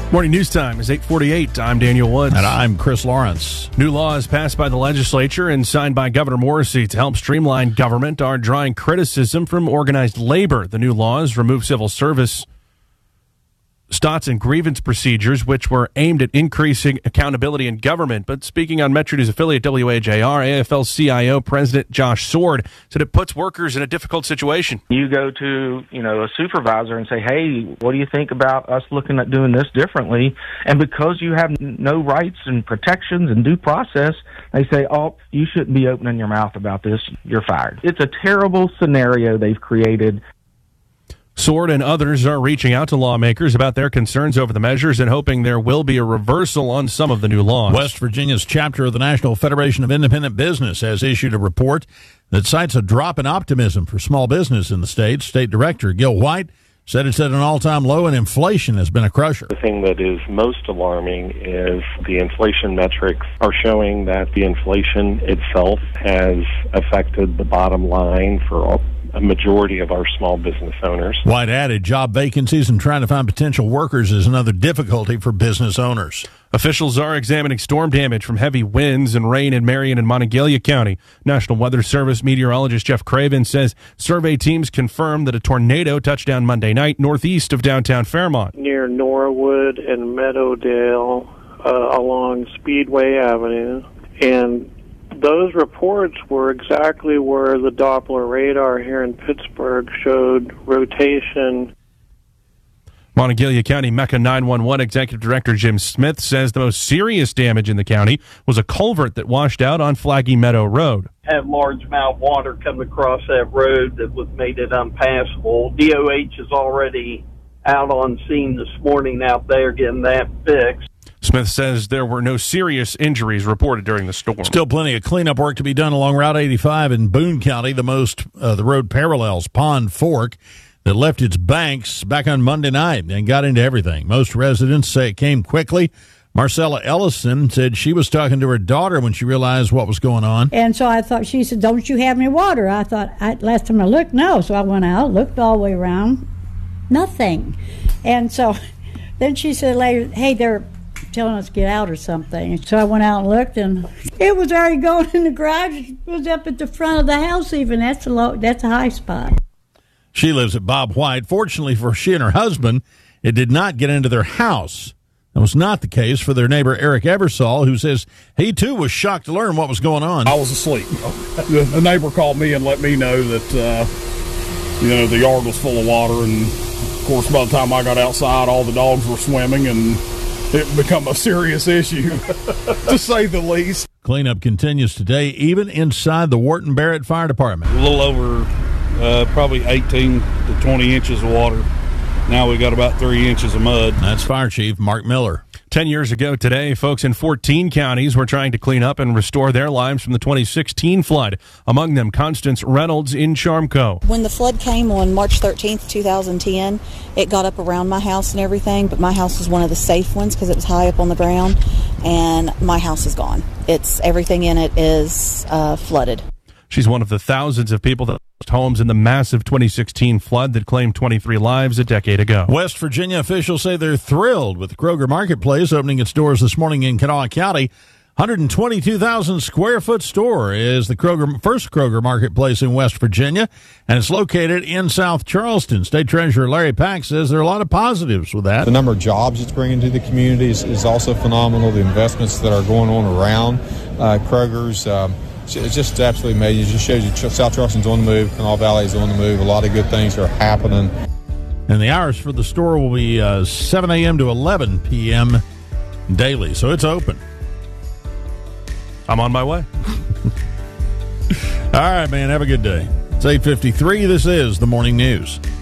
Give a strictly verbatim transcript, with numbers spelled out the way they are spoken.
Morning news time is eight forty-eight. I'm Daniel Woods. And I'm Chris Lawrence. New laws passed by the legislature and signed by Governor Morrisey to help streamline government are drawing criticism from organized labor. The new laws remove civil service stots and grievance procedures, which were aimed at increasing accountability in government. But speaking on Metro News affiliate W A J R, A F L C I O President Josh Sword said it puts workers in a difficult situation. You go to, you know, a supervisor and say, hey, what do you think about us looking at doing this differently? And because you have no rights and protections and due process, they say, oh, you shouldn't be opening your mouth about this. You're fired. It's a terrible scenario they've created. Sword and others are reaching out to lawmakers about their concerns over the measures and hoping there will be a reversal on some of the new laws. West Virginia's chapter of the National Federation of Independent Business has issued a report that cites a drop in optimism for small business in the state. State Director Gil White said it's at an all-time low and inflation has been a crusher. The thing that is most alarming is the inflation metrics are showing that the inflation itself has affected the bottom line for all a majority of our small business owners. White added job vacancies and trying to find potential workers is another difficulty for business owners. Officials are examining storm damage from heavy winds and rain in Marion and Monongalia County. National Weather Service meteorologist Jeff Craven says survey teams confirmed that a tornado touched down Monday night northeast of downtown Fairmont. Near Norwood and Meadowdale uh, along Speedway Avenue. And those reports were exactly where the Doppler radar here in Pittsburgh showed rotation. Monongalia County Mecca nine one one Executive Director Jim Smith says the most serious damage in the county was a culvert that washed out on Flaggy Meadow Road. Had large amount of water come across that road that was made it unpassable. D O H is already out on scene this morning out there getting that fixed. Smith says there were no serious injuries reported during the storm. Still plenty of cleanup work to be done along Route eighty-five in Boone County. The most uh, the road parallels Pond Fork that left its banks back on Monday night and got into everything. Most residents say it came quickly. Marcella Ellison said she was talking to her daughter when she realized what was going on. And so I thought, she said, don't you have any water? I thought, I, last time I looked, no. So I went out, looked all the way around, nothing. And so then she said later, hey, they're telling us to get out or something. So I went out and looked, and it was already going in the garage. It was up at the front of the house even. That's a low, that's a high spot. She lives at Bob White. Fortunately for she and her husband, it did not get into their house. That was not the case for their neighbor, Eric Eversole, who says he, too, was shocked to learn what was going on. I was asleep. the, the neighbor called me and let me know that, uh, you know, the yard was full of water. And, of course, by the time I got outside, all the dogs were swimming, and it become a serious issue, to say the least. Cleanup continues today, even inside the Wharton Barrett Fire Department. A little over uh, probably eighteen to twenty inches of water. Now we got about three inches of mud. That's Fire Chief Mark Miller. Ten years ago today, folks in fourteen counties were trying to clean up and restore their lives from the twenty sixteen flood. Among them, Constance Reynolds in Charmco. When the flood came on March thirteenth, twenty ten, it got up around my house and everything, but my house was one of the safe ones because it was high up on the ground, and my house is gone. It's everything in it is uh, flooded. She's one of the thousands of people that lost homes in the massive twenty sixteen flood that claimed twenty-three lives a decade ago. West Virginia officials say they're thrilled with the Kroger Marketplace opening its doors this morning in Kanawha County. one hundred twenty-two thousand square foot store is the Kroger first Kroger Marketplace in West Virginia, and it's located in South Charleston. State Treasurer Larry Pack says there are a lot of positives with that. The number of jobs it's bringing to the community is, is also phenomenal. The investments that are going on around uh, Kroger's, um, it's just absolutely amazing. It just shows you South Charleston's on the move, Kanawha Valley is on the move. A lot of good things are happening. And the hours for the store will be uh, seven a.m. to eleven p.m. daily, so it's open. I'm on my way. All right, man. Have a good day. It's eight fifty-three. This is the Morning News.